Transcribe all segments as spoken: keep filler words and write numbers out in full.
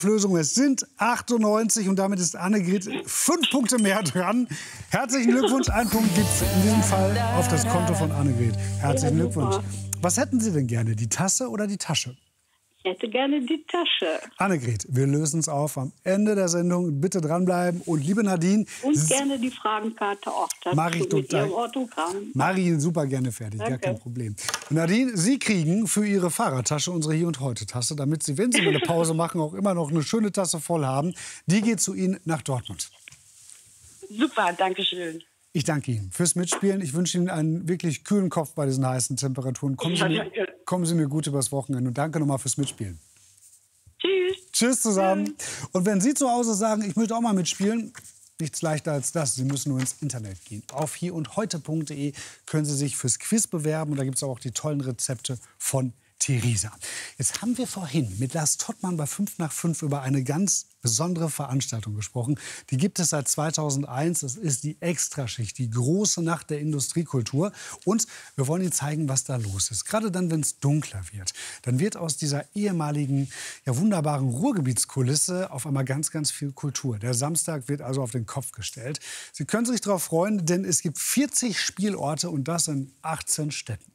Lösung. Es sind achtundneunzig und damit ist Annegret fünf Punkte mehr dran. Herzlichen Glückwunsch. Ein Punkt gibt es in diesem Fall auf das Konto von Annegret. Herzlichen Glückwunsch. Was hätten Sie denn gerne, die Tasse oder die Tasche? Ich hätte gerne die Tasche. Annegret, wir lösen es auf am Ende der Sendung. Bitte dranbleiben. Und liebe Nadine... Und gerne die Fragenkarte auch dazu mach ich mit total. Ihrem Autogramm. Mach ich Ihnen super gerne fertig, Danke. gar kein Problem. Nadine, Sie kriegen für Ihre Fahrradtasche unsere Hier- und Heute-Tasse, damit Sie, wenn Sie mal eine Pause machen, auch immer noch eine schöne Tasse voll haben. Die geht zu Ihnen nach Dortmund. Super, danke schön. Ich danke Ihnen fürs Mitspielen. Ich wünsche Ihnen einen wirklich kühlen Kopf bei diesen heißen Temperaturen. Kommen Sie, mir, kommen Sie mir gut übers Wochenende. Und danke nochmal fürs Mitspielen. Tschüss. Tschüss zusammen. Und wenn Sie zu Hause sagen, ich möchte auch mal mitspielen, nichts leichter als das. Sie müssen nur ins Internet gehen. Auf hier und heute punkt de können Sie sich fürs Quiz bewerben. Und da gibt es auch die tollen Rezepte von Theresa. Jetzt haben wir vorhin mit Lars Tottmann bei fünf nach fünf über eine ganz besondere Veranstaltung gesprochen. Die gibt es seit zweitausendeins. Das ist die Extraschicht, die große Nacht der Industriekultur. Und wir wollen Ihnen zeigen, was da los ist. Gerade dann, wenn es dunkler wird, dann wird aus dieser ehemaligen, ja, wunderbaren Ruhrgebietskulisse auf einmal ganz, ganz viel Kultur. Der Samstag wird also auf den Kopf gestellt. Sie können sich darauf freuen, denn es gibt vierzig Spielorte und das in achtzehn Städten.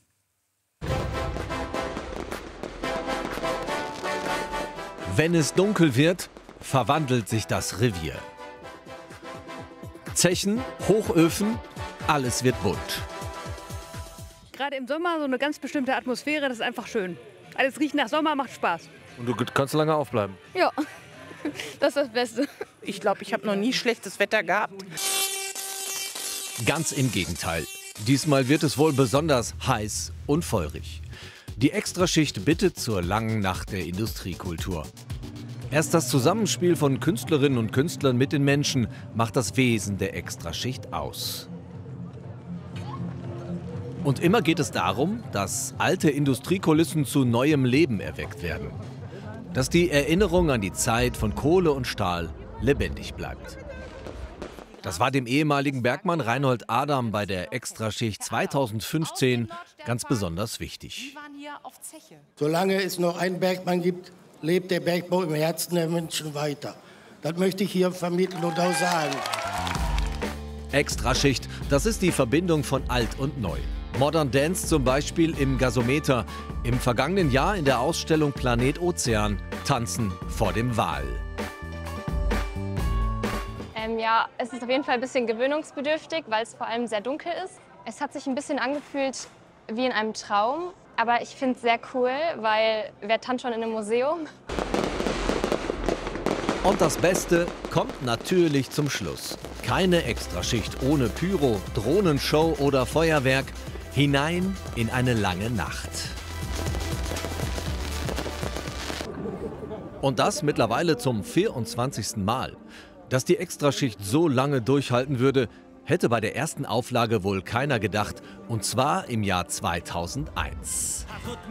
Wenn es dunkel wird, verwandelt sich das Revier. Zechen, Hochöfen, alles wird bunt. Gerade im Sommer so eine ganz bestimmte Atmosphäre, das ist einfach schön. Alles riecht nach Sommer, macht Spaß. Und du kannst lange aufbleiben? Ja, das ist das Beste. Ich glaube, ich habe noch nie schlechtes Wetter gehabt. Ganz im Gegenteil. Diesmal wird es wohl besonders heiß und feurig. Die Extraschicht bittet zur langen Nacht der Industriekultur. Erst das Zusammenspiel von Künstlerinnen und Künstlern mit den Menschen macht das Wesen der Extraschicht aus. Und immer geht es darum, dass alte Industriekulissen zu neuem Leben erweckt werden. Dass die Erinnerung an die Zeit von Kohle und Stahl lebendig bleibt. Das war dem ehemaligen Bergmann Reinhold Adam bei der Extraschicht zweitausendfünfzehn ganz besonders wichtig. Solange es noch einen Bergmann gibt, lebt der Bergbau im Herzen der Menschen weiter. Das möchte ich hier vermitteln und auch sagen. Extraschicht, das ist die Verbindung von alt und neu. Modern Dance zum Beispiel im Gasometer. Im vergangenen Jahr in der Ausstellung Planet Ozean. Tanzen vor dem Wal. Ähm, ja, es ist auf jeden Fall ein bisschen gewöhnungsbedürftig, weil es vor allem sehr dunkel ist. Es hat sich ein bisschen angefühlt wie in einem Traum. Aber ich finde es sehr cool, weil wer tanzt schon in einem Museum? Und das Beste kommt natürlich zum Schluss. Keine Extraschicht ohne Pyro, Drohnenshow oder Feuerwerk. Hinein in eine lange Nacht. Und das mittlerweile zum vierundzwanzigsten Mal. Dass die Extraschicht so lange durchhalten würde, hätte bei der ersten Auflage wohl keiner gedacht. Und zwar im Jahr zweitausendeins.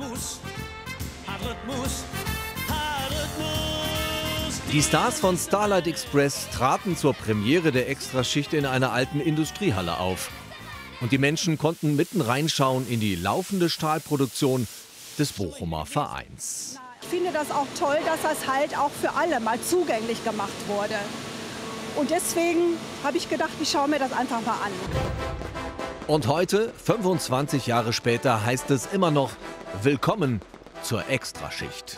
Die Stars von Starlight Express traten zur Premiere der Extraschicht in einer alten Industriehalle auf. Und die Menschen konnten mitten reinschauen in die laufende Stahlproduktion des Bochumer Vereins. Ich finde das auch toll, dass das halt auch für alle mal zugänglich gemacht wurde. Und deswegen habe ich gedacht, ich schaue mir das einfach mal an. Und heute, fünfundzwanzig Jahre später, heißt es immer noch Willkommen zur Extraschicht.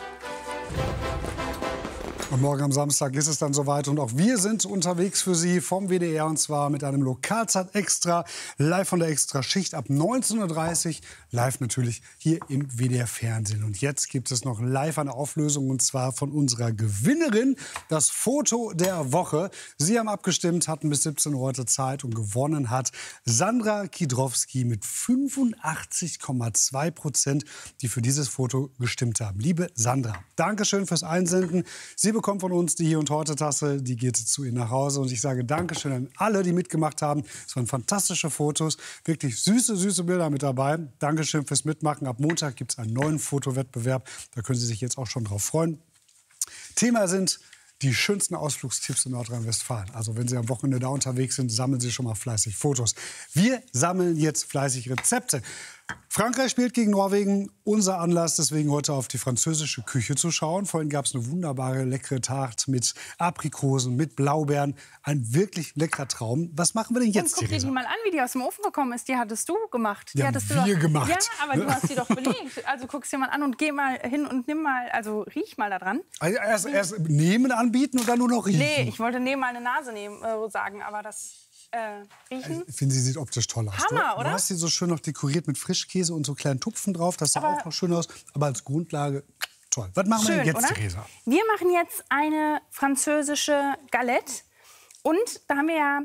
Und morgen am Samstag ist es dann soweit. Und auch wir sind unterwegs für Sie vom W D R. Und zwar mit einem Lokalzeit Extra. Live von der Extraschicht ab neunzehn Uhr dreißig. Live natürlich hier im W D R Fernsehen. Und jetzt gibt es noch live eine Auflösung. Und zwar von unserer Gewinnerin. Das Foto der Woche. Sie haben abgestimmt, hatten bis siebzehn Uhr heute Zeit. Und gewonnen hat Sandra Kidrowski mit fünfundachtzig Komma zwei Prozent, die für dieses Foto gestimmt haben. Liebe Sandra, Dankeschön fürs Einsenden. Sie bekommt von uns die Hier- und Heute-Tasse, die geht zu Ihnen nach Hause. Und ich sage Dankeschön an alle, die mitgemacht haben. Es waren fantastische Fotos, wirklich süße, süße Bilder mit dabei. Dankeschön fürs Mitmachen. Ab Montag gibt es einen neuen Fotowettbewerb. Da können Sie sich jetzt auch schon drauf freuen. Thema sind die schönsten Ausflugstipps in Nordrhein-Westfalen. Also wenn Sie am Wochenende da unterwegs sind, sammeln Sie schon mal fleißig Fotos. Wir sammeln jetzt fleißig Rezepte. Frankreich spielt gegen Norwegen. Unser Anlass, deswegen heute auf die französische Küche zu schauen. Vorhin gab es eine wunderbare, leckere Tarte mit Aprikosen, mit Blaubeeren. Ein wirklich leckerer Traum. Was machen wir denn jetzt, Und guck dir die mal an, wie die aus dem Ofen gekommen ist. Die hattest du gemacht. Die, Die hattest haben du wir doch, gemacht. Ja, aber du hast die doch belegt. Also guck's dir mal an und geh mal hin und nimm mal, also riech mal da dran. Also erst, erst nehmen anbieten und dann nur noch riechen. Nee, ich wollte nehmen mal eine Nase nehmen, äh, sagen, aber das äh, riechen. Ich finde, sie sieht optisch toll aus. Hammer, du, oder? Du hast sie so schön noch dekoriert mit Frischkäse und so kleinen Tupfen drauf. Das sah Aber- auch noch schön aus. Aber als Grundlage toll. Was machen wir Schön, denn jetzt, oder? Theresa? Wir machen jetzt eine französische Galette. Und da haben wir ja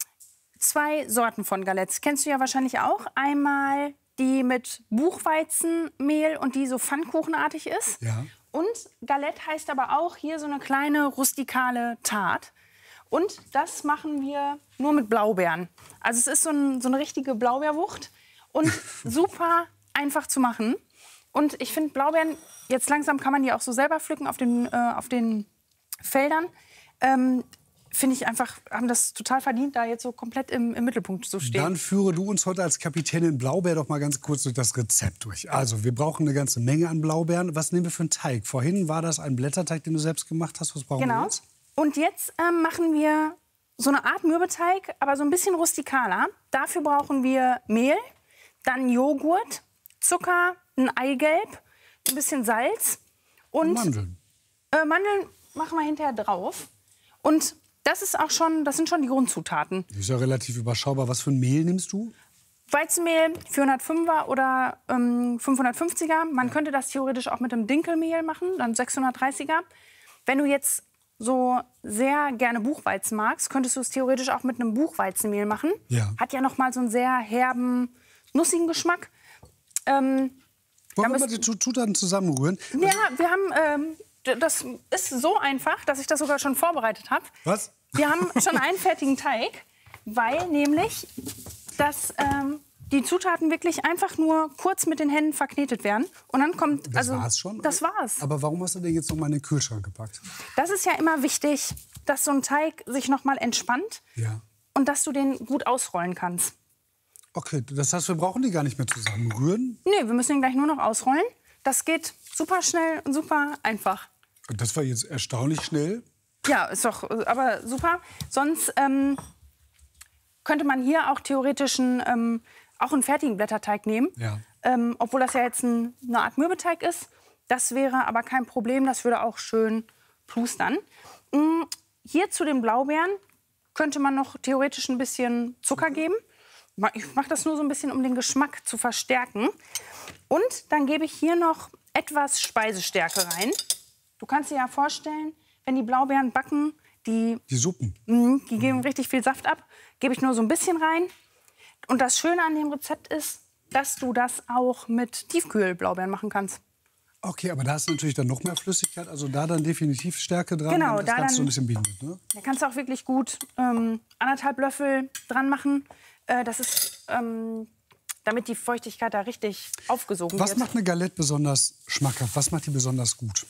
zwei Sorten von Galettes. Kennst du ja wahrscheinlich auch. Einmal die mit Buchweizenmehl und die so pfannkuchenartig ist. Ja. Und Galette heißt aber auch hier so eine kleine rustikale Tarte. Und das machen wir nur mit Blaubeeren. Also es ist so, ein, so eine richtige Blaubeerwucht und super einfach zu machen. Und ich finde Blaubeeren, jetzt langsam kann man die auch so selber pflücken auf den, äh, auf den Feldern. Ähm, finde ich einfach, haben das total verdient, da jetzt so komplett im, im Mittelpunkt zu stehen. Dann führe du uns heute als Kapitänin Blaubeer doch mal ganz kurz durch das Rezept durch. Also, wir brauchen eine ganze Menge an Blaubeeren. Was nehmen wir für einen Teig? Vorhin war das ein Blätterteig, den du selbst gemacht hast. Was brauchen wir Genau. jetzt? Und jetzt ähm, machen wir so eine Art Mürbeteig, aber so ein bisschen rustikaler. Dafür brauchen wir Mehl, dann Joghurt, Zucker, ein Eigelb, ein bisschen Salz und Mandeln. Äh, Mandeln machen wir hinterher drauf. Und das ist auch schon, das sind schon die Grundzutaten. Das ist ja relativ überschaubar. Was für ein Mehl nimmst du? Weizenmehl vierhundertfünfer oder ähm, fünfhundertfünfziger. Man könnte das theoretisch auch mit einem Dinkelmehl machen, dann sechshundertdreißiger. Wenn du jetzt so sehr gerne Buchweizen magst, könntest du es theoretisch auch mit einem Buchweizenmehl machen. Ja. Hat ja noch mal so einen sehr herben, nussigen Geschmack. Ähm, Wollen wir müsst- mal die Zut- Zutaten zusammenrühren? ja, wir haben, ähm, d- das ist so einfach, dass ich das sogar schon vorbereitet habe. Was? Wir haben schon einen fertigen Teig, weil nämlich das, ähm, die Zutaten wirklich einfach nur kurz mit den Händen verknetet werden. Und dann kommt, Das also, war's schon? Das war's. Aber warum hast du den jetzt noch mal in den Kühlschrank gepackt? Das ist ja immer wichtig, dass so ein Teig sich noch mal entspannt Ja. und dass du den gut ausrollen kannst. Okay, das heißt, wir brauchen die gar nicht mehr zusammenrühren. Nee, wir müssen ihn gleich nur noch ausrollen. Das geht super schnell und super einfach. Das war jetzt erstaunlich schnell. Ja, ist doch äh, aber super. Sonst ähm, könnte man hier auch theoretisch einen, ähm, auch einen fertigen Blätterteig nehmen. Ja. Ähm, obwohl das ja jetzt ein, eine Art Mürbeteig ist. Das wäre aber kein Problem. Das würde auch schön plustern. Mm, hier zu den Blaubeeren könnte man noch theoretisch ein bisschen Zucker geben. Ma- Ich mache das nur so ein bisschen, um den Geschmack zu verstärken. Und dann gebe ich hier noch etwas Speisestärke rein. Du kannst dir ja vorstellen, wenn die Blaubeeren backen, die, Die Suppen. mh, die geben richtig viel Saft ab, gebe ich nur so ein bisschen rein. Und das Schöne an dem Rezept ist, dass du das auch mit Tiefkühlblaubeeren machen kannst. Okay, aber da hast du natürlich dann noch mehr Flüssigkeit. Also da dann definitiv Stärke dran, Genau, damit das da Ganze so ein dann- bisschen bindet. Ne? Da kannst du auch wirklich gut ähm, anderthalb Löffel dran machen. Äh, das ist, ähm, damit die Feuchtigkeit da richtig aufgesogen Was wird. macht eine Galette besonders schmackhaft? Was macht die besonders gut?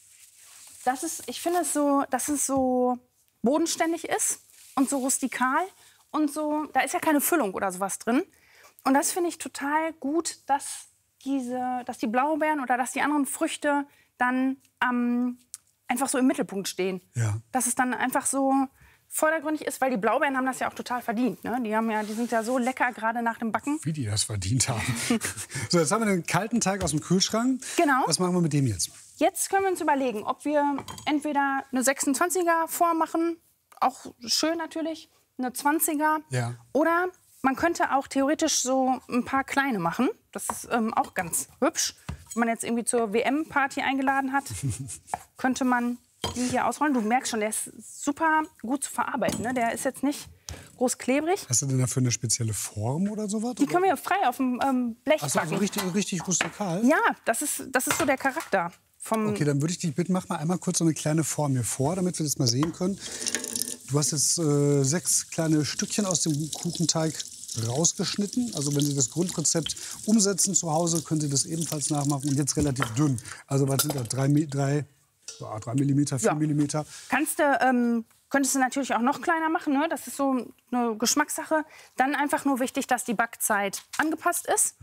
Das ist, ich finde es so, dass es so bodenständig ist und so rustikal und so, da ist ja keine Füllung oder sowas drin. Und das finde ich total gut, dass diese, dass die Blaubeeren oder dass die anderen Früchte dann ähm, einfach so im Mittelpunkt stehen. Ja. Dass es dann einfach so vordergründig ist, weil die Blaubeeren haben das ja auch total verdient. Ne? Die, haben ja, die sind ja so lecker, gerade nach dem Backen. Wie die das verdient haben. So, jetzt haben wir den kalten Teig aus dem Kühlschrank. Genau. Was machen wir mit dem jetzt? Jetzt können wir uns überlegen, ob wir entweder eine sechsundzwanziger Form machen, auch schön natürlich, eine zwanziger. Ja. Oder man könnte auch theoretisch so ein paar kleine machen. Das ist ähm, auch ganz hübsch. Wenn man jetzt irgendwie zur W M-Party eingeladen hat, könnte man die hier ausrollen. Du merkst schon, der ist super gut zu verarbeiten. Ne? Der ist jetzt nicht groß klebrig. Hast du denn dafür eine spezielle Form oder sowas? Die können wir frei auf dem ähm, Blech Ach so, backen. also richtig, richtig rustikal? Ja, das ist, das ist so der Charakter. Vom Okay, dann würde ich dich bitten, mach mal einmal kurz so eine kleine Form hier vor, damit wir das mal sehen können. Du hast jetzt äh, sechs kleine Stückchen aus dem Kuchenteig rausgeschnitten. Also wenn Sie das Grundrezept umsetzen zu Hause, können Sie das ebenfalls nachmachen. Und jetzt relativ dünn. Also was sind das? Drei, Mi- drei, ja, drei Millimeter, vier Ja. Millimeter. Kannst du, ähm, könntest du natürlich auch noch kleiner machen. Ne? Das ist so eine Geschmackssache. Dann einfach nur wichtig, dass die Backzeit angepasst ist.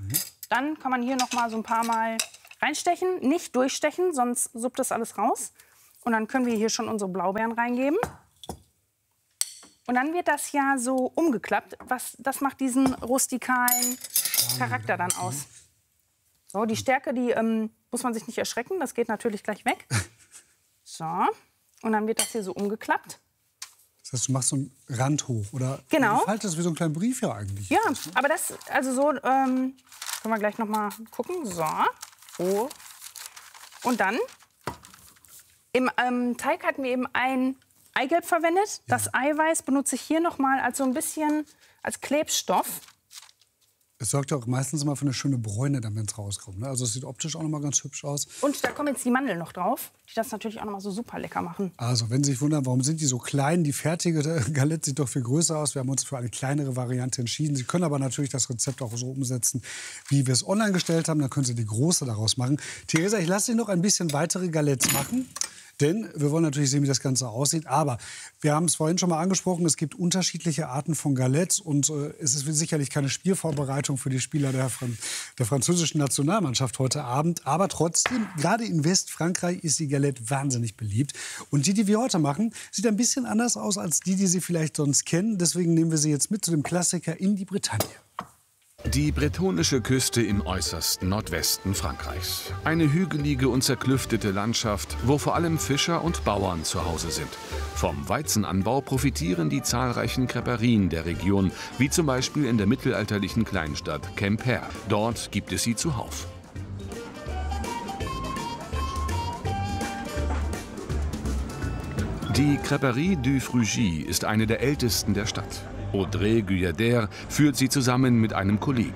Dann kann man hier noch mal so ein paar Mal reinstechen. Nicht durchstechen, sonst suppt das alles raus. Und dann können wir hier schon unsere Blaubeeren reingeben. Und dann wird das ja so umgeklappt. Was, das macht diesen rustikalen Charakter dann aus. So, die Stärke, die ähm, muss man sich nicht erschrecken. Das geht natürlich gleich weg. So, und dann wird das hier so umgeklappt. Das heißt, du machst so einen Rand hoch, oder? Genau. Du faltest wie so einen kleinen Brief ja eigentlich. Ja, aber das, also so, ähm, können wir gleich noch mal gucken. So, oh. Und dann, im ähm, Teig hatten wir eben ein Eigelb verwendet. Ja. Das Eiweiß benutze ich hier noch mal als so ein bisschen als Klebstoff. Es sorgt ja auch meistens immer für eine schöne Bräune, dann, wenn es rauskommt. Ne? Also es sieht optisch auch noch mal ganz hübsch aus. Und da kommen jetzt die Mandeln noch drauf, die das natürlich auch noch mal so super lecker machen. Also, wenn Sie sich wundern, warum sind die so klein? Die fertige Galette sieht doch viel größer aus. Wir haben uns für eine kleinere Variante entschieden. Sie können aber natürlich das Rezept auch so umsetzen, wie wir es online gestellt haben. Dann können Sie die große daraus machen. Theresa, ich lasse Sie noch ein bisschen weitere Galettes machen. Denn wir wollen natürlich sehen, wie das Ganze aussieht. Aber wir haben es vorhin schon mal angesprochen, es gibt unterschiedliche Arten von Galettes. Und äh, es ist sicherlich keine Spielvorbereitung für die Spieler der, Fran der französischen Nationalmannschaft heute Abend. Aber trotzdem, gerade in Westfrankreich ist die Galette wahnsinnig beliebt. Und die, die wir heute machen, sieht ein bisschen anders aus als die, die Sie vielleicht sonst kennen. Deswegen nehmen wir sie jetzt mit zu dem Klassiker in die Bretagne. Die bretonische Küste im äußersten Nordwesten Frankreichs. Eine hügelige und zerklüftete Landschaft, wo vor allem Fischer und Bauern zu Hause sind. Vom Weizenanbau profitieren die zahlreichen Crêperien der Region, wie zum Beispiel in der mittelalterlichen Kleinstadt Quimper. Dort gibt es sie zuhauf. Die Crêperie du Frugy ist eine der ältesten der Stadt. Audrey Guyader führt sie zusammen mit einem Kollegen.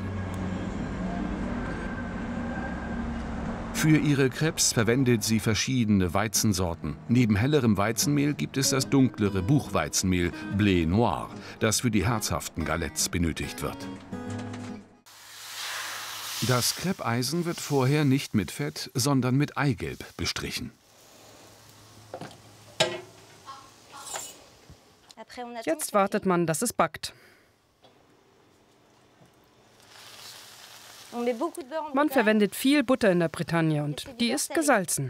Für ihre Crêpes verwendet sie verschiedene Weizensorten. Neben hellerem Weizenmehl gibt es das dunklere Buchweizenmehl Blé Noir, das für die herzhaften Galettes benötigt wird. Das Crêpeisen wird vorher nicht mit Fett, sondern mit Eigelb bestrichen. Jetzt wartet man, dass es backt. Man verwendet viel Butter in der Bretagne und die ist gesalzen.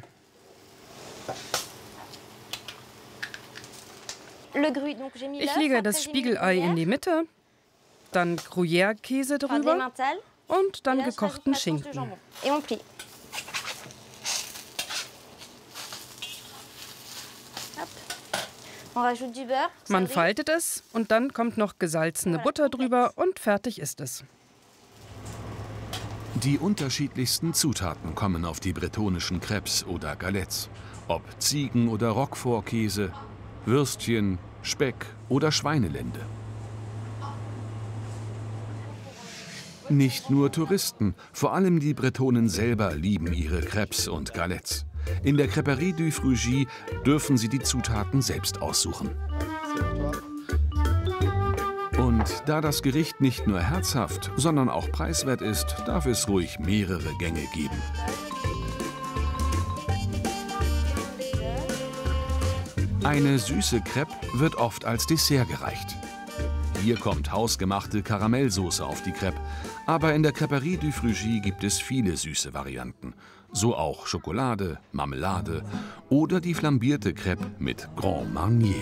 Ich lege das Spiegelei in die Mitte, dann Gruyère-Käse drüber und dann gekochten Schinken. Man faltet es und dann kommt noch gesalzene Butter drüber und fertig ist es. Die unterschiedlichsten Zutaten kommen auf die bretonischen Crêpes oder Galettes. Ob Ziegen- oder Roquefort-Käse, Würstchen, Speck oder Schweinelende. Nicht nur Touristen, vor allem die Bretonen selber lieben ihre Crêpes und Galettes. In der Crêperie du Frugy dürfen sie die Zutaten selbst aussuchen. Und da das Gericht nicht nur herzhaft, sondern auch preiswert ist, darf es ruhig mehrere Gänge geben. Eine süße Crêpe wird oft als Dessert gereicht. Hier kommt hausgemachte Karamellsoße auf die Crêpe. Aber in der Crêperie du Frugy gibt es viele süße Varianten. So auch Schokolade, Marmelade oder die flambierte Crêpe mit Grand Marnier.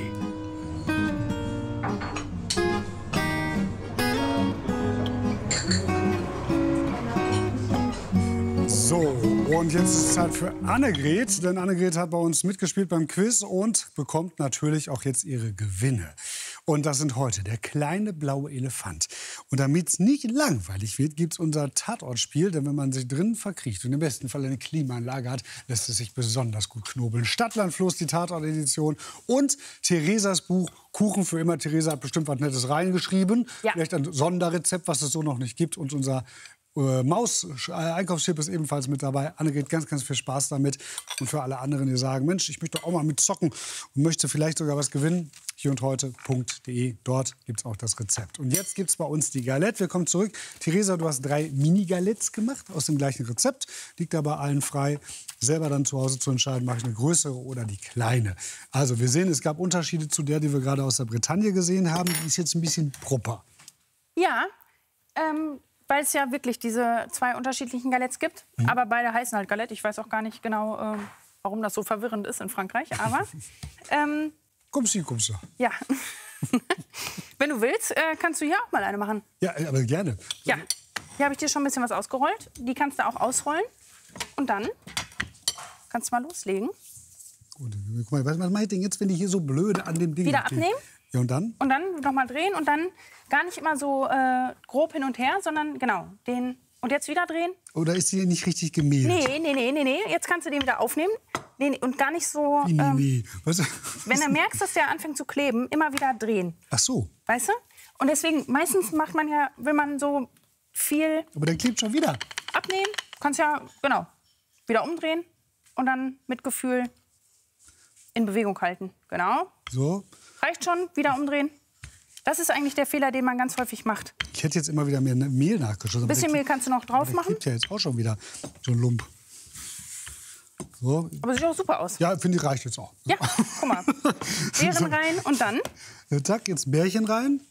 So, und jetzt ist es Zeit für Annegret, denn Annegret hat bei uns mitgespielt beim Quiz und bekommt natürlich auch jetzt ihre Gewinne. Und das sind heute der kleine blaue Elefant. Und damit es nicht langweilig wird, gibt es unser Tatortspiel. Denn wenn man sich drinnen verkriecht und im besten Fall eine Klimaanlage hat, lässt es sich besonders gut knobeln. Stadtland Fluss, die Tatort-Edition und Theresas Buch Kuchen für immer. Theresa hat bestimmt was Nettes reingeschrieben. Ja. Vielleicht ein Sonderrezept, was es so noch nicht gibt. Und unser Äh, Maus-Einkaufschip ist ebenfalls mit dabei. Annegret, ganz, ganz viel Spaß damit. Und für alle anderen, die sagen, Mensch, ich möchte auch mal mit zocken und möchte vielleicht sogar was gewinnen, hier und heute punkt de. Dort gibt es auch das Rezept. Und jetzt gibt es bei uns die Galette. Wir kommen zurück. Theresa, du hast drei Mini-Galettes gemacht aus dem gleichen Rezept. Liegt aber allen frei, selber dann zu Hause zu entscheiden, mache ich eine größere oder die kleine. Also wir sehen, es gab Unterschiede zu der, die wir gerade aus der Bretagne gesehen haben. Die ist jetzt ein bisschen proper. Ja, ähm... weil es ja wirklich diese zwei unterschiedlichen Galettes gibt. Mhm. Aber beide heißen halt Galette. Ich weiß auch gar nicht genau, äh, warum das so verwirrend ist in Frankreich. Aber ähm, kommst du, kommst du. Ja. Wenn du willst, äh, kannst du hier auch mal eine machen. Ja, aber gerne. Ja, hier habe ich dir schon ein bisschen was ausgerollt. Die kannst du auch ausrollen. Und dann kannst du mal loslegen. Gut, guck mal, was mache ich denn jetzt, wenn die hier so blöde an dem Ding Wieder stehen? abnehmen. Ja, und dann? Und dann noch mal drehen und dann gar nicht immer so äh, grob hin und her, sondern genau den. Und jetzt wieder drehen. Oder ist die nicht richtig gemehlt? Nee, nee, nee, nee, nee. Jetzt kannst du den wieder aufnehmen. Nee, nee, und gar nicht so. Nee, nee, ähm, nee. Was? Wenn du merkst, dass der anfängt zu kleben, immer wieder drehen. Ach so. Weißt du? Und deswegen, meistens macht man ja, will man so viel. Aber der klebt schon wieder. Abnehmen. Kannst ja, genau. Wieder umdrehen und dann mit Gefühl in Bewegung halten. Genau. So. Reicht schon. Wieder umdrehen. Das ist eigentlich der Fehler, den man ganz häufig macht. Ich hätte jetzt immer wieder mehr Mehl nachgeschossen. Ein bisschen Mehl kannst du noch drauf machen. Gibt ja jetzt auch schon wieder so ein Lump. So. Aber sieht auch super aus. Ja, finde ich, reicht jetzt auch. Ja, guck mal. Beeren rein und dann? Ja, zack, jetzt Bärchen rein.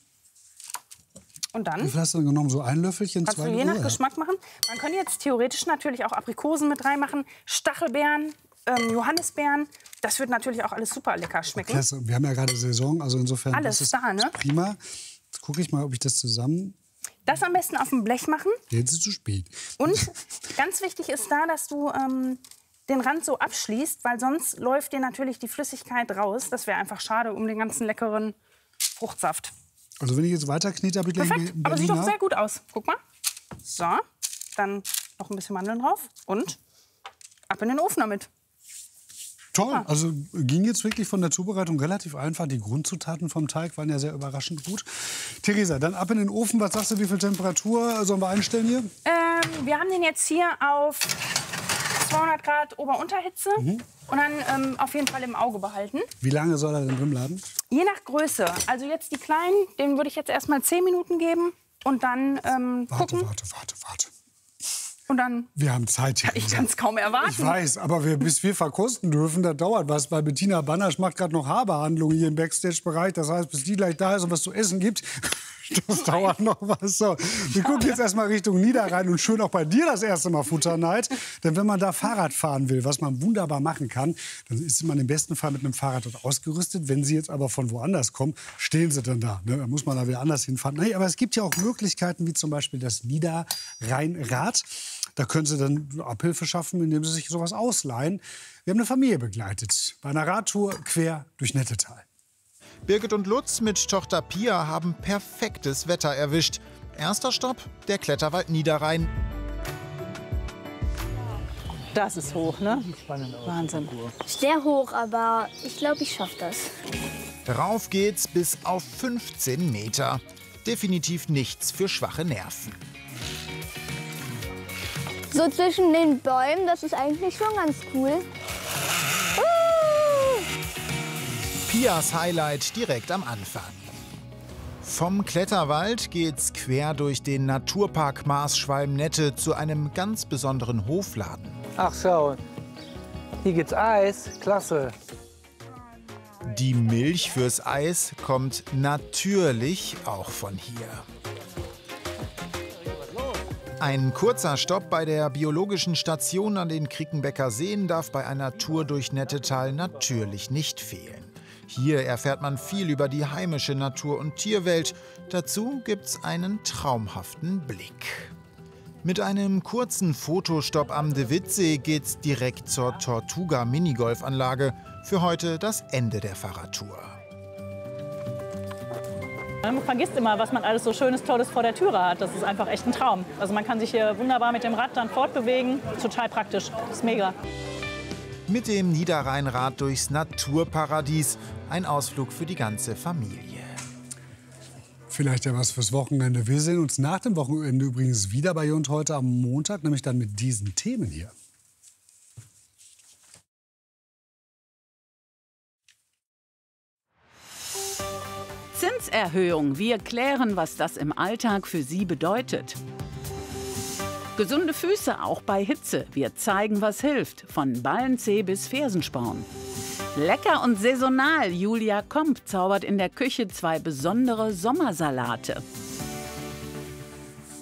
Und dann? Wie viel hast du denn genommen? So ein Löffelchen, Kannst zwei du je nach Uhr, Geschmack machen. Man könnte jetzt theoretisch natürlich auch Aprikosen mit reinmachen, Stachelbeeren, ähm, Johannisbeeren. Das wird natürlich auch alles super lecker schmecken. Okay, wir haben ja gerade Saison, also insofern alles das ist da, ne? prima. Jetzt gucke ich mal, ob ich das zusammen... Das am besten auf dem Blech machen. Jetzt ist es zu spät. Und ganz wichtig ist da, dass du ähm, den Rand so abschließt, weil sonst läuft dir natürlich die Flüssigkeit raus. Das wäre einfach schade um den ganzen leckeren Fruchtsaft. Also wenn ich jetzt weiter knete, habe ich gleich Perfekt, einen aber sieht doch Berliner. sehr gut aus. Guck mal. So, dann noch ein bisschen Mandeln drauf und ab in den Ofen damit. Toll, also ging jetzt wirklich von der Zubereitung relativ einfach. Die Grundzutaten vom Teig waren ja sehr überraschend gut. Theresa, dann ab in den Ofen. Was sagst du, wie viel Temperatur sollen wir einstellen hier? Ähm, wir haben den jetzt hier auf zweihundert Grad Ober-Unterhitze. Mhm. Und dann ähm, auf jeden Fall im Auge behalten. Wie lange soll er denn drin bleiben? Je nach Größe. Also jetzt die kleinen, denen würde ich jetzt erst mal zehn Minuten geben. Und dann ähm, warte, gucken. Warte, warte, warte. Und dann. Wir haben Zeit hier. Ich kann es kaum erwarten. Ich weiß, aber wir, bis wir verkosten dürfen, das dauert was. Weil Bettina Banasch macht gerade noch Haarbehandlung hier im Backstage-Bereich. Das heißt, bis die gleich da ist und was zu essen gibt, das dauert noch was. So, wir gucken jetzt erstmal Richtung Niederrhein und schön auch bei dir das erste Mal Futterneid. Denn wenn man da Fahrrad fahren will, was man wunderbar machen kann, dann ist man im besten Fall mit einem Fahrrad dort ausgerüstet. Wenn Sie jetzt aber von woanders kommen, stehen Sie dann da. Ne? Dann muss man da wieder anders hinfahren. Nee, aber es gibt ja auch Möglichkeiten, wie zum Beispiel das Niederrheinrad. Da können Sie dann Abhilfe schaffen, indem Sie sich sowas ausleihen. Wir haben eine Familie begleitet bei einer Radtour quer durch Nettetal. Birgit und Lutz mit Tochter Pia haben perfektes Wetter erwischt. Erster Stopp, der Kletterwald Niederrhein. Das ist hoch, ne? Wahnsinn. Sehr hoch, aber ich glaube, ich schaffe das. Rauf geht's bis auf fünfzehn Meter. Definitiv nichts für schwache Nerven. So zwischen den Bäumen, das ist eigentlich schon ganz cool. Uh! Pias Highlight direkt am Anfang. Vom Kletterwald geht's quer durch den Naturpark Maasschwalm-Nette zu einem ganz besonderen Hofladen. Ach schau, hier gibt's Eis, klasse. Die Milch fürs Eis kommt natürlich auch von hier. Ein kurzer Stopp bei der biologischen Station an den Krickenbecker Seen darf bei einer Tour durch Nettetal natürlich nicht fehlen. Hier erfährt man viel über die heimische Natur- und Tierwelt. Dazu gibt's einen traumhaften Blick. Mit einem kurzen Fotostopp am De Witt-See geht's direkt zur Tortuga-Minigolfanlage. Für heute das Ende der Fahrradtour. Man vergisst immer, was man alles so Schönes, Tolles vor der Türe hat. Das ist einfach echt ein Traum. Also man kann sich hier wunderbar mit dem Rad dann fortbewegen. Total praktisch. Das ist mega. Mit dem Niederrheinrad durchs Naturparadies. Ein Ausflug für die ganze Familie. Vielleicht ja was fürs Wochenende. Wir sehen uns nach dem Wochenende übrigens wieder bei Jund heute am Montag, nämlich dann mit diesen Themen hier. Zinserhöhung. Wir klären, was das im Alltag für Sie bedeutet. Gesunde Füße auch bei Hitze. Wir zeigen, was hilft. Von Ballenzeh bis Fersensporn. Lecker und saisonal. Julia Komp zaubert in der Küche zwei besondere Sommersalate.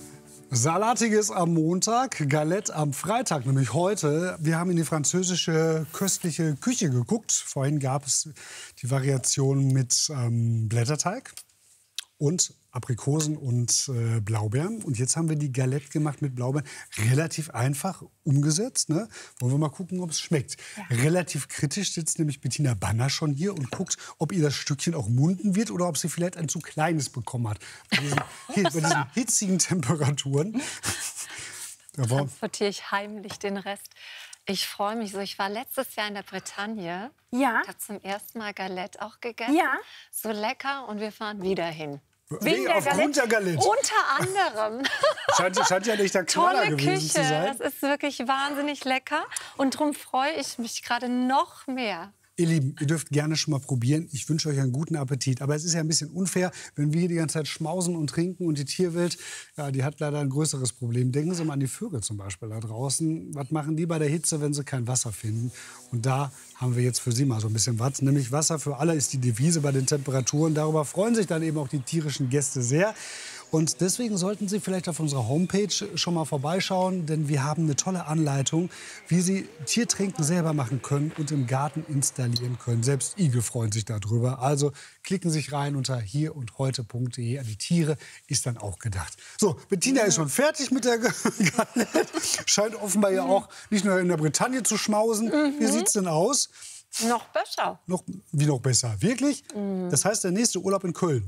Salatiges am Montag, Galette am Freitag, nämlich heute. Wir haben in die französische köstliche Küche geguckt. Vorhin gab es die Variation mit ähm, Blätterteig und Aprikosen und äh, Blaubeeren. Und jetzt haben wir die Galette gemacht mit Blaubeeren. Relativ einfach umgesetzt. Ne? Wollen wir mal gucken, ob es schmeckt. Ja. Relativ kritisch sitzt nämlich Bettina Banner schon hier und guckt, ob ihr das Stückchen auch munden wird oder ob sie vielleicht ein zu kleines bekommen hat. Bei diesen, bei diesen hitzigen Temperaturen. Transportiere ich heimlich den Rest. Ich freue mich so. Ich war letztes Jahr in der Bretagne. Ja. Ich habe zum ersten Mal Galette auch gegessen. Ja. So lecker und wir fahren wieder hin. Wegen der aufgrund Galette? der Galette? Unter anderem. Scheint, scheint ja nicht der Knaller Tolle gewesen Küche. zu sein. Das ist wirklich wahnsinnig lecker. Und darum freue ich mich gerade noch mehr. Ihr Lieben, ihr dürft gerne schon mal probieren. Ich wünsche euch einen guten Appetit. Aber es ist ja ein bisschen unfair, wenn wir hier die ganze Zeit schmausen und trinken und die Tierwelt, ja, die hat leider ein größeres Problem. Denken Sie mal an die Vögel zum Beispiel da draußen. Was machen die bei der Hitze, wenn sie kein Wasser finden? Und da haben wir jetzt für Sie mal so ein bisschen was. Nämlich Wasser für alle ist die Devise bei den Temperaturen. Darüber freuen sich dann eben auch die tierischen Gäste sehr. Und deswegen sollten Sie vielleicht auf unserer Homepage schon mal vorbeischauen, denn wir haben eine tolle Anleitung, wie Sie Tiertränken selber machen können und im Garten installieren können. Selbst Igel freuen sich darüber. Also klicken Sie sich rein unter hier und heute punkt de. An die Tiere ist dann auch gedacht. So, Bettina ist schon fertig mit der Galette. Scheint offenbar ja auch nicht nur in der Bretagne zu schmausen. Mhm. Wie sieht's denn aus? Noch besser. Noch, wie noch besser? Wirklich? Mhm. Das heißt, der nächste Urlaub in Köln.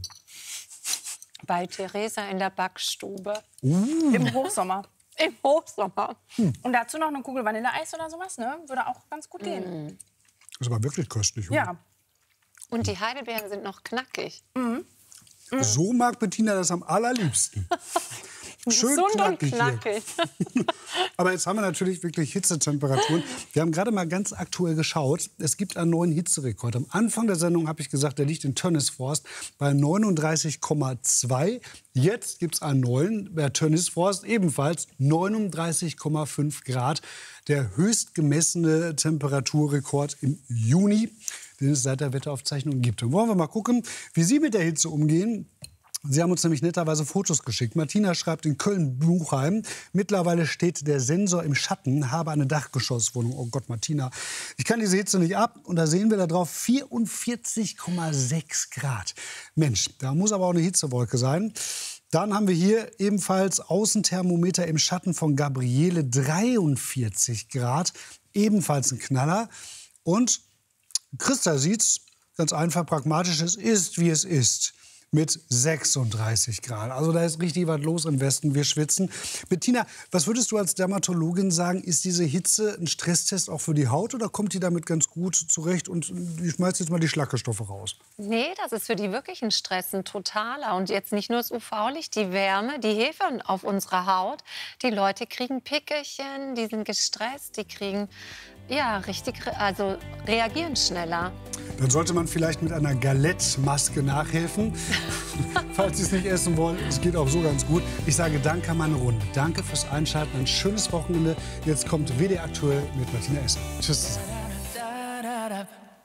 Bei Theresa in der Backstube. Uh. Im Hochsommer. Im Hochsommer. Hm. Und dazu noch eine Kugel Vanilleeis oder sowas, ne? Würde auch ganz gut gehen. Mm. Das ist aber wirklich köstlich. Oder? Ja. Und die Heidelbeeren sind noch knackig. Mhm. Mhm. So mag Bettina das am allerliebsten. Schön Gesund knackig, und knackig. Aber jetzt haben wir natürlich wirklich Hitzetemperaturen. Wir haben gerade mal ganz aktuell geschaut. Es gibt einen neuen Hitzerekord. Am Anfang der Sendung habe ich gesagt, der liegt in Tönnisforst bei neununddreißig Komma zwei. Jetzt gibt es einen neuen bei Tönnisforst, ebenfalls neununddreißig Komma fünf Grad. Der höchst gemessene Temperaturrekord im Juni, den es seit der Wetteraufzeichnung gibt. Und wollen wir mal gucken, wie Sie mit der Hitze umgehen. Sie haben uns nämlich netterweise Fotos geschickt. Martina schreibt in Köln-Buchheim, mittlerweile steht der Sensor im Schatten, habe eine Dachgeschosswohnung. Oh Gott, Martina, ich kann diese Hitze nicht ab. Und da sehen wir da drauf vierundvierzig Komma sechs Grad. Mensch, da muss aber auch eine Hitzewolke sein. Dann haben wir hier ebenfalls Außenthermometer im Schatten von Gabriele, dreiundvierzig Grad, ebenfalls ein Knaller. Und Christa sieht's ganz einfach pragmatisch, es ist, wie es ist. Mit sechsunddreißig Grad. Also da ist richtig was los im Westen. Wir schwitzen. Bettina, was würdest du als Dermatologin sagen? Ist diese Hitze ein Stresstest auch für die Haut oder kommt die damit ganz gut zurecht und die schmeißt jetzt mal die Schlackestoffe raus? Nee, das ist für die wirklich ein Stress, ein totaler. Und jetzt nicht nur das U V-Licht, die Wärme, die Hefe auf unserer Haut. Die Leute kriegen Pickelchen, die sind gestresst, die kriegen ja richtig, also reagieren schneller. Dann sollte man vielleicht mit einer Galette-Maske nachhelfen. Falls Sie es nicht essen wollen, es geht auch so ganz gut. Ich sage danke an meine Runde. Danke fürs Einschalten. Ein schönes Wochenende. Jetzt kommt W D R aktuell mit Martina Esser. Tschüss zusammen.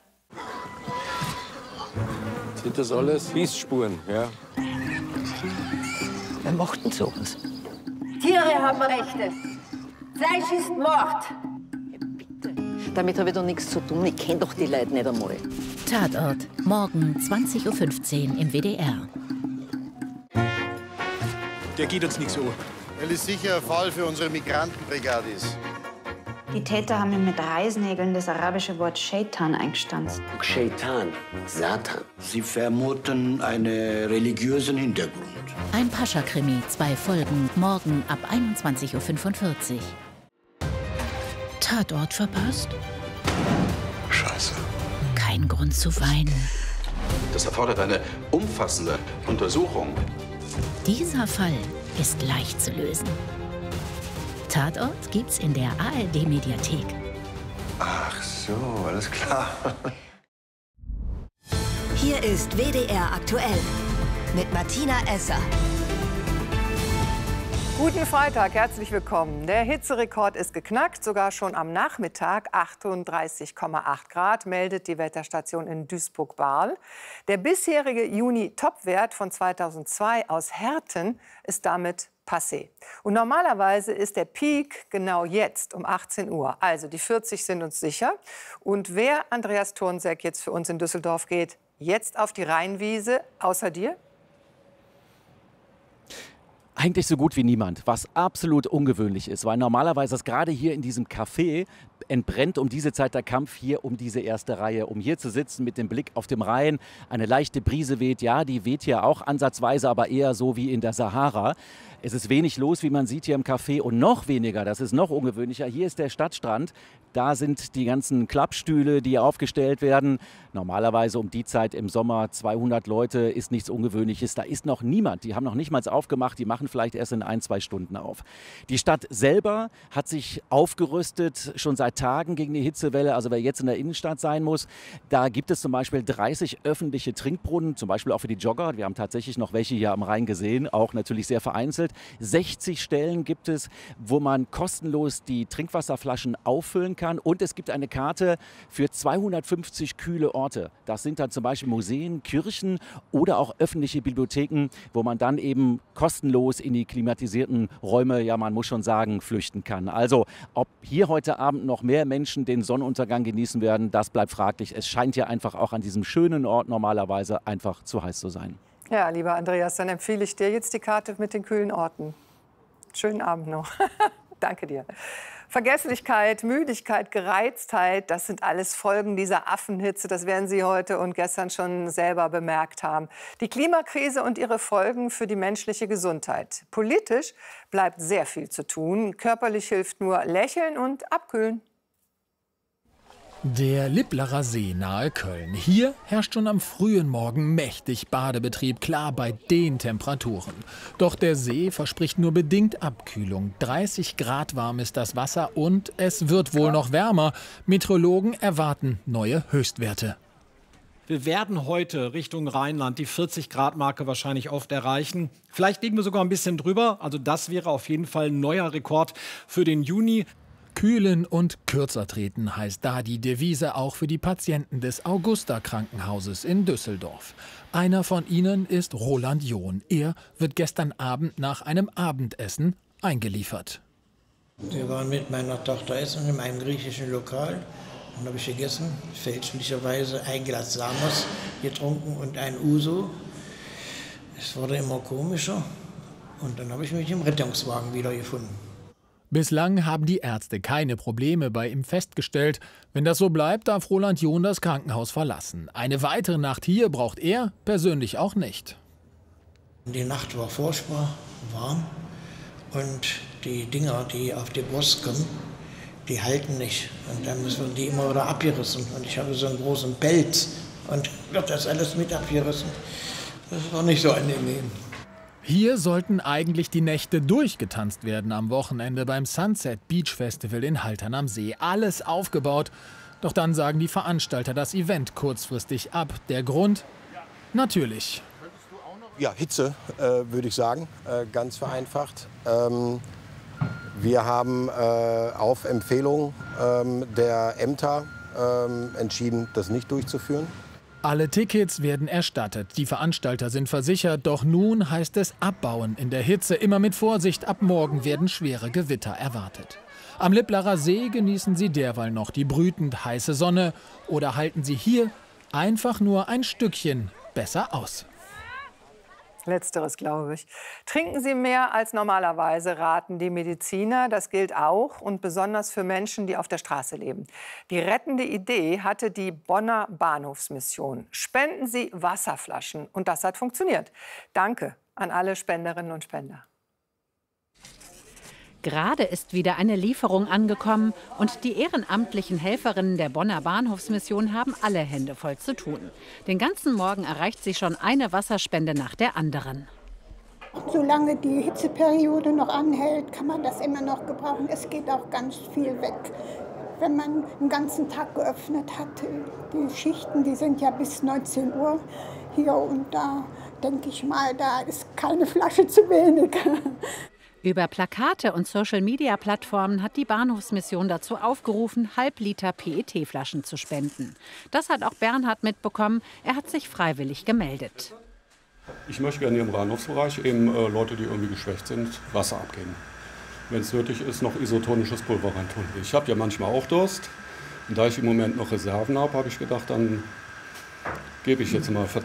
Sind das alles Fissspuren, ja? Wer macht denn sowas? Tiere haben Rechte. Fleisch ist Mord. Damit habe ich doch nichts zu tun. Ich kenne doch die Leute nicht einmal. Tatort, morgen zwanzig Uhr fünfzehn im W D R. Der geht uns nichts an. Weil es sicher ein Fall für unsere Migrantenbrigade ist. Die Täter haben ihm mit Reißnägeln das arabische Wort Shaitan eingestanzt. Shaitan, Satan. Sie vermuten einen religiösen Hintergrund. Ein Pascha-Krimi, zwei Folgen, morgen ab einundzwanzig Uhr fünfundvierzig. Tatort verpasst? Scheiße. Kein Grund zu weinen. Das erfordert eine umfassende Untersuchung. Dieser Fall ist leicht zu lösen. Tatort gibt's in der A R D-Mediathek. Ach so, alles klar. Hier ist W D R aktuell mit Martina Esser. Guten Freitag, herzlich willkommen. Der Hitzerekord ist geknackt, sogar schon am Nachmittag. achtunddreißig Komma acht Grad meldet die Wetterstation in Duisburg-Bahl. Der bisherige Juni-Topwert von zweitausendzwei aus Herten ist damit passé. Und normalerweise ist der Peak genau jetzt um achtzehn Uhr. Also die vierzig sind uns sicher. Und wer, Andreas Thornseck, jetzt für uns in Düsseldorf geht, jetzt auf die Rheinwiese, außer dir? Eigentlich so gut wie niemand, was absolut ungewöhnlich ist, weil normalerweise ist gerade hier in diesem Café entbrennt um diese Zeit der Kampf hier um diese erste Reihe, um hier zu sitzen mit dem Blick auf dem Rhein. Eine leichte Brise weht, ja, die weht hier auch ansatzweise, aber eher so wie in der Sahara. Es ist wenig los, wie man sieht hier im Café, und noch weniger, das ist noch ungewöhnlicher, hier ist der Stadtstrand. Da sind die ganzen Klappstühle, die aufgestellt werden. Normalerweise um die Zeit im Sommer zweihundert Leute, ist nichts Ungewöhnliches. Da ist noch niemand, die haben noch nicht mal aufgemacht, die machen vielleicht erst in ein, zwei Stunden auf. Die Stadt selber hat sich aufgerüstet, schon seit Tagen gegen die Hitzewelle. Also wer jetzt in der Innenstadt sein muss, da gibt es zum Beispiel dreißig öffentliche Trinkbrunnen, zum Beispiel auch für die Jogger. Wir haben tatsächlich noch welche hier am Rhein gesehen, auch natürlich sehr vereinzelt. sechzig Stellen gibt es, wo man kostenlos die Trinkwasserflaschen auffüllen kann. Und es gibt eine Karte für zweihundertfünfzig kühle Orte. Das sind dann zum Beispiel Museen, Kirchen oder auch öffentliche Bibliotheken, wo man dann eben kostenlos in die klimatisierten Räume, ja man muss schon sagen, flüchten kann. Also ob hier heute Abend noch mehr Menschen den Sonnenuntergang genießen werden, das bleibt fraglich. Es scheint ja einfach auch an diesem schönen Ort normalerweise einfach zu heiß zu sein. Ja, lieber Andreas, dann empfehle ich dir jetzt die Karte mit den kühlen Orten. Schönen Abend noch. Danke dir. Vergesslichkeit, Müdigkeit, Gereiztheit, das sind alles Folgen dieser Affenhitze. Das werden Sie heute und gestern schon selber bemerkt haben. Die Klimakrise und ihre Folgen für die menschliche Gesundheit. Politisch bleibt sehr viel zu tun. Körperlich hilft nur Lächeln und Abkühlen. Der Lipplerer See nahe Köln. Hier herrscht schon am frühen Morgen mächtig Badebetrieb, klar bei den Temperaturen. Doch der See verspricht nur bedingt Abkühlung. dreißig Grad warm ist das Wasser und es wird wohl noch wärmer. Meteorologen erwarten neue Höchstwerte. Wir werden heute Richtung Rheinland die vierzig Grad Marke wahrscheinlich oft erreichen. Vielleicht liegen wir sogar ein bisschen drüber. Also das wäre auf jeden Fall ein neuer Rekord für den Juni. Kühlen und kürzer treten heißt da die Devise auch für die Patienten des Augusta-Krankenhauses in Düsseldorf. Einer von ihnen ist Roland John. Er wird gestern Abend nach einem Abendessen eingeliefert. Wir waren mit meiner Tochter essen in einem griechischen Lokal. Dann habe ich gegessen, fälschlicherweise ein Glas Samos getrunken und ein Uso. Es wurde immer komischer und dann habe ich mich im Rettungswagen wiedergefunden. Bislang haben die Ärzte keine Probleme bei ihm festgestellt. Wenn das so bleibt, darf Roland John das Krankenhaus verlassen. Eine weitere Nacht hier braucht er persönlich auch nicht. Die Nacht war furchtbar warm und die Dinger, die auf die Brust kommen, die halten nicht. Und dann müssen die immer wieder abgerissen. Und ich habe so einen großen Pelz und wird das alles mit abgerissen. Das war nicht so angenehm. Hier sollten eigentlich die Nächte durchgetanzt werden am Wochenende beim Sunset Beach Festival in Haltern am See. Alles aufgebaut. Doch dann sagen die Veranstalter das Event kurzfristig ab. Der Grund? Natürlich. Ja, Hitze, äh, würde ich sagen, äh, ganz vereinfacht. Ähm, wir haben äh, auf Empfehlung ähm, der Ämter ähm, entschieden, das nicht durchzuführen. Alle Tickets werden erstattet, die Veranstalter sind versichert, doch nun heißt es abbauen in der Hitze. Immer mit Vorsicht, ab morgen werden schwere Gewitter erwartet. Am Lipplerer See genießen Sie derweil noch die brütend heiße Sonne oder halten Sie hier einfach nur ein Stückchen besser aus. Letzteres, glaube ich. Trinken Sie mehr als normalerweise, raten die Mediziner. Das gilt auch und besonders für Menschen, die auf der Straße leben. Die rettende Idee hatte die Bonner Bahnhofsmission. Spenden Sie Wasserflaschen. Und das hat funktioniert. Danke an alle Spenderinnen und Spender. Gerade ist wieder eine Lieferung angekommen und die ehrenamtlichen Helferinnen der Bonner Bahnhofsmission haben alle Hände voll zu tun. Den ganzen Morgen erreicht sie schon eine Wasserspende nach der anderen. Solange die Hitzeperiode noch anhält, kann man das immer noch gebrauchen. Es geht auch ganz viel weg. Wenn man den ganzen Tag geöffnet hat, die Schichten, die sind ja bis neunzehn Uhr hier und da denke ich mal, da ist keine Flasche zu wenig. Über Plakate und Social-Media-Plattformen hat die Bahnhofsmission dazu aufgerufen, Halbliter P E T-Flaschen zu spenden. Das hat auch Bernhard mitbekommen. Er hat sich freiwillig gemeldet. Ich möchte gerne hier im Bahnhofsbereich eben äh, Leute, die irgendwie geschwächt sind, Wasser abgeben. Wenn es nötig ist, noch isotonisches Pulver reintun. Ich habe ja manchmal auch Durst. Und da ich im Moment noch Reserven habe, habe ich gedacht, dann gebe ich jetzt mal, verteile